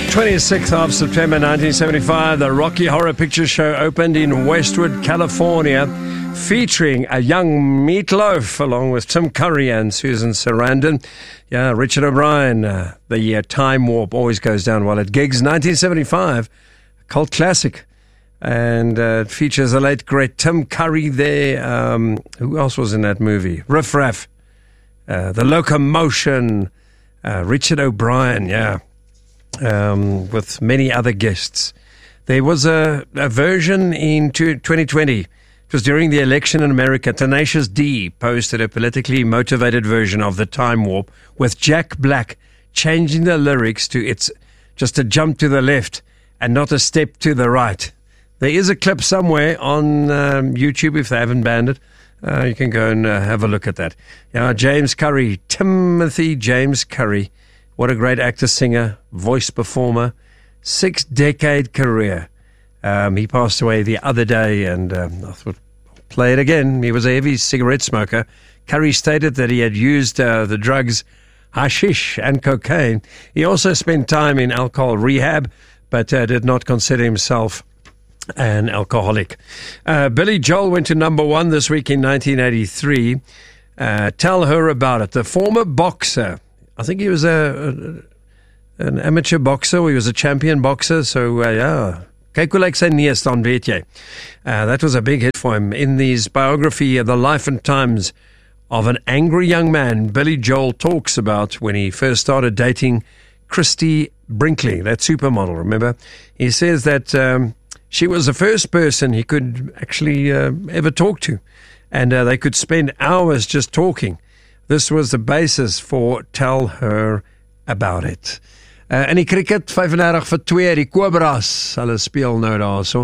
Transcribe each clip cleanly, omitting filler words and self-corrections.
26th of September 1975, the Rocky Horror Picture Show opened in Westwood, California, featuring a young Meatloaf along with Tim Curry and Susan Sarandon. Yeah, Richard O'Brien. The Time Warp always goes down well at gigs. 1975, a cult classic. And it features the late, great Tim Curry there. Who else was in that movie? Riff Raff. The Locomotion. Richard O'Brien, yeah. With many other guests. There was a version in 2020. It was during the election in America. Tenacious D posted a politically motivated version of the Time Warp with Jack Black changing the lyrics to "It's just a jump to the left and not a step to the right." There is a clip somewhere on YouTube if they haven't banned it. You can go and have a look at that. Yeah, James Curry, Timothy James Curry. What a great actor, singer, voice performer. 6-decade career. He passed away the other day, and I thought, I'll play it again. He was a heavy cigarette smoker. Curry stated that he had used the drugs hashish and cocaine. He also spent time in alcohol rehab, but did not consider himself an alcoholic. Billy Joel went to number one this week in 1983. Tell Her About It. The former boxer, I think he was an amateur boxer, or he was a champion boxer, so yeah. Kyk hoe lyk sy neus dan, weet jy. That was a big hit for him. In his biography, The Life and Times of an Angry Young Man, Billy Joel talks about when he first started dating Christy Brinkley, that supermodel, remember? He says that she was the first person he could actually ever talk to, and they could spend hours just talking. This was the basis for Tell Her About It. In die cricket, 35 vir 2, die Cobras, hulle speel nou daar so.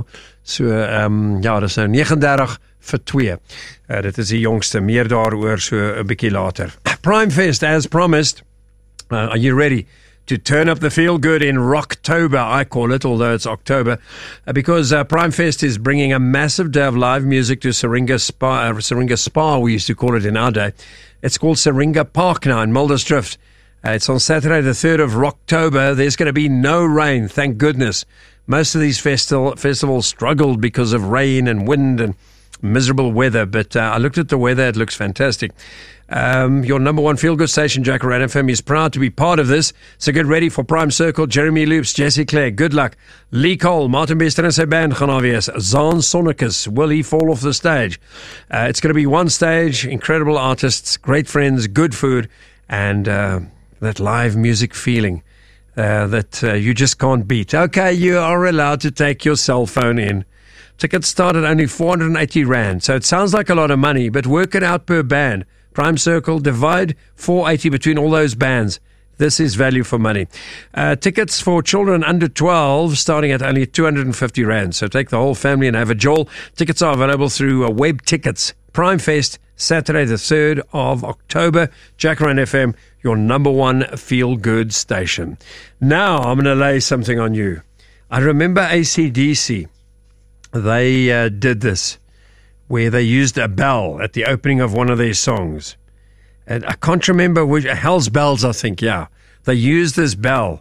Ja, dit is nou 39 vir 2. Dit is die jongste, meer daaroor so 'n bietjie later. Primefest, as promised. Are you ready to turn up the feel-good in Rocktober, I call it, although it's October, because Primefest is bringing a massive day of live music to Syringa Spa, we used to call it in our day. It's called Syringa Park now in Muldersdrift. It's on Saturday the 3rd of October. There's going to be no rain, thank goodness. Most of these festivals struggled because of rain and wind and miserable weather, but I looked at the weather, it looks fantastic. Your number one feel-good station, Jacaranda FM, is proud to be part of this, so get ready for Prime Circle, Jeremy Loops, Jesse Clare, good luck. Lee Cole, Martin Bester en sy band gaan wees. Zaan Sonicus, will he fall off the stage? It's going to be one stage, incredible artists, great friends, good food, and that live music feeling that you just can't beat. Okay, you are allowed to take your cell phone in. Tickets start at only 480 Rand, so it sounds like a lot of money, but work it out per band. Prime Circle, divide 480 between all those bands. This is value for money. Tickets for children under 12 starting at only 250 Rand, so take the whole family and have a jolt. Tickets are available through Web Tickets. Primefest, Saturday the 3rd of October. Jacaranda FM, your number one feel-good station. Now I'm going to lay something on you. I remember AC/DC. They did this, where they used a bell at the opening of one of their songs. And I can't remember which, Hell's Bells, I think, yeah. They used this bell.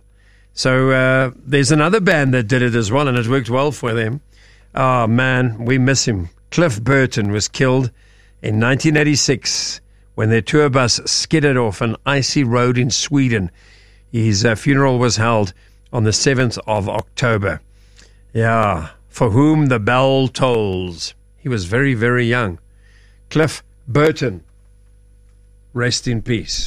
So there's another band that did it as well, and it worked well for them. Oh, man, we miss him. Cliff Burton was killed in 1986 when their tour bus skidded off an icy road in Sweden. His funeral was held on the 7th of October. Yeah. For whom the bell tolls. He was very, very young. Cliff Burton. Rest in peace.